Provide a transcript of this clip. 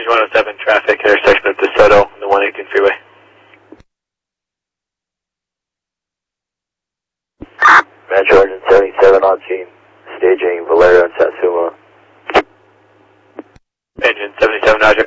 107 traffic, intersection of DeSoto and the 118 freeway. Metro Engine 77 on scene, staging Valero and Satsuma. Engine 77, roger.